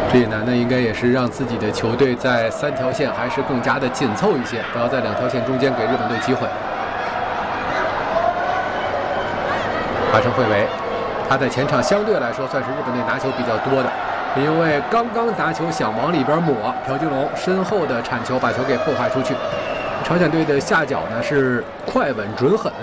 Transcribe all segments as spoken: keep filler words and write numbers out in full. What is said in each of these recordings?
这一难呢，应该也是让自己的球队在三条线还是更加的紧凑一些，不要在两条线中间给日本队机会。华城惠维，他在前场相对来说算是日本队拿球比较多的，因为刚刚拿球想往里边抹，朴金龙身后的铲球把球给破坏出去。朝鲜队的下脚呢是快稳准狠。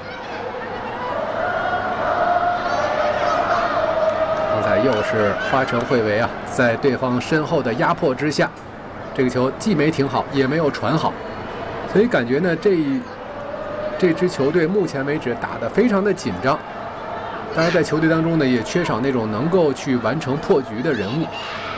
刚才又是花城惠维啊，在对方身后的压迫之下，这个球既没停好，也没有传好，所以感觉呢这这支球队目前为止打得非常的紧张。当然，在球队当中呢，也缺少那种能够去完成破局的人物。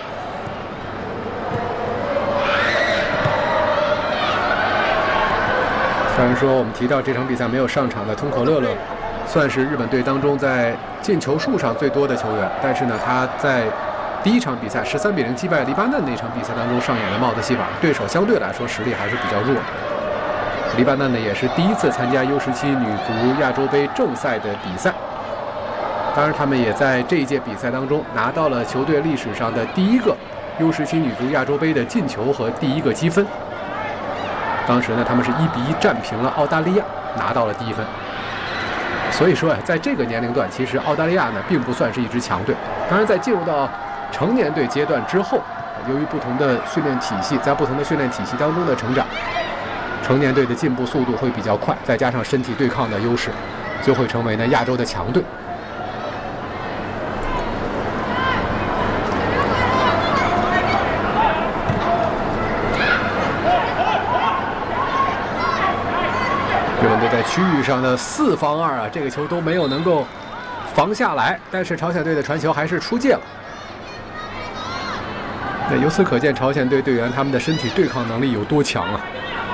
虽然说我们提到这场比赛没有上场的通口乐乐，算是日本队当中在进球数上最多的球员，但是呢，他在第一场比赛十三比零击败黎巴嫩那场比赛当中上演了帽子戏法，对手相对来说实力还是比较弱。黎巴嫩呢，也是第一次参加 U 十七女足亚洲杯正赛的比赛。当然，他们也在这一届比赛当中拿到了球队历史上的第一个 U 十七女足亚洲杯的进球和第一个积分。当时呢，他们是一比一战平了澳大利亚，拿到了第一分。所以说啊，在这个年龄段，其实澳大利亚呢并不算是一支强队。当然，在进入到成年队阶段之后，由于不同的训练体系，在不同的训练体系当中的成长，成年队的进步速度会比较快，再加上身体对抗的优势，就会成为呢亚洲的强队。日本队在区域上的四防二啊，这个球都没有能够防下来，但是朝鲜队的传球还是出界了。那由此可见，朝鲜队队员他们的身体对抗能力有多强啊！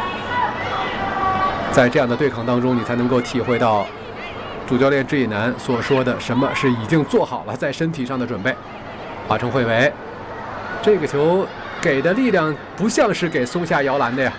在这样的对抗当中，你才能够体会到主教练志义南所说的什么是已经做好了在身体上的准备。华城惠维，这个球给的力量不像是给松下摇篮的呀。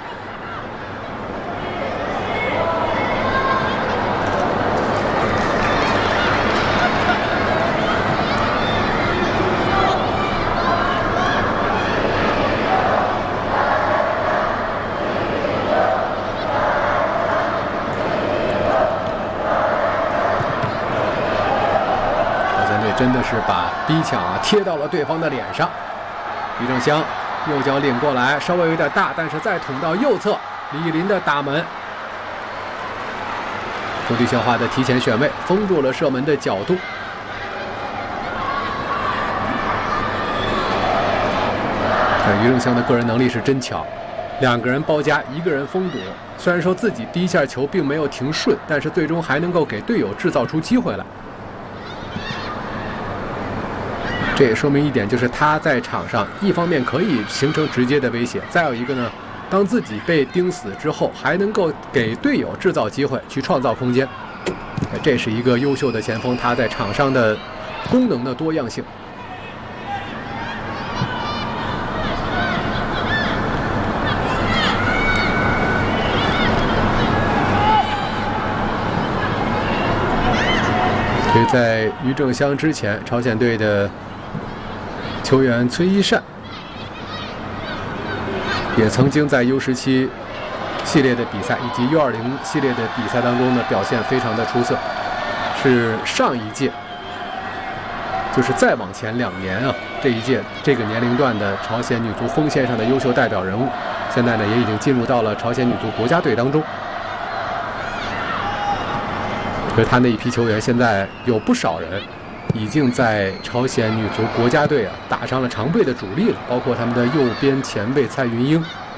真的是把逼抢啊贴到了对方的脸上。于正湘右脚领过来，稍微有点大，但是再捅到右侧，李林的打门。中地消化的提前选位，封住了射门的角度。但于正湘的个人能力是真强，两个人包夹，一个人封堵。虽然说自己第一下球并没有停顺，但是最终还能够给队友制造出机会来。这也说明一点，就是他在场上一方面可以形成直接的威胁，再有一个呢，当自己被盯死之后，还能够给队友制造机会，去创造空间。这是一个优秀的前锋，他在场上的功能的多样性。所以在于正湘之前，朝鲜队的球员崔一善也曾经在 U 十七系列的比赛以及 U 二零系列的比赛当中呢表现非常的出色，是上一届，就是再往前两年啊，这一届这个年龄段的朝鲜女足锋线上的优秀代表人物，现在呢也已经进入到了朝鲜女足国家队当中。可是他那一批球员现在有不少人已经在朝鲜女足国家队啊打上了常备的主力了，包括他们的右边前卫蔡云英，